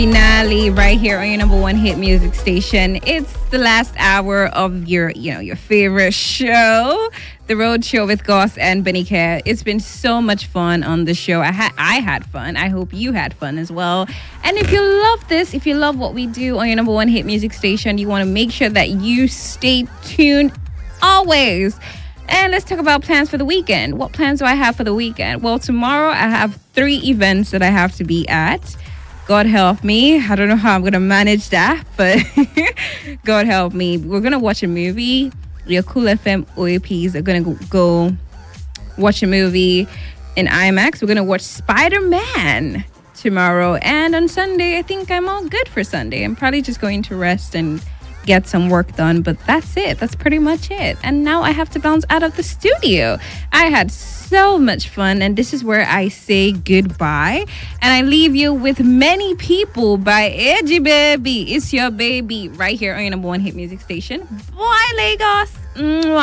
Finale right here on your number one hit music station. It's the last hour of your favorite show, The Road Show with Goss and Benny Care. It's been so much fun on the show. I had fun. I hope you had fun as well. And if you love this, if you love what we do on your number one hit music station, you want to make sure that you stay tuned always. And let's talk about plans for the weekend. What plans do I have for the weekend? Well, tomorrow I have 3 events that I have to be at. God help me. I don't know how I'm going to manage that, but God help me. We're going to watch a movie. Your Cool FM OAPs are going to go watch a movie in IMAX. We're going to watch Spider-Man tomorrow. And on Sunday, I think I'm all good for Sunday. I'm probably just going to rest and get some work done, but that's it. That's pretty much it. And now I have to bounce out of the studio. I had so much fun, and this is where I say goodbye. And I leave you with Many People by Edgy Baby. It's your baby right here on your number one hit music station. Bye, Lagos. Mwah.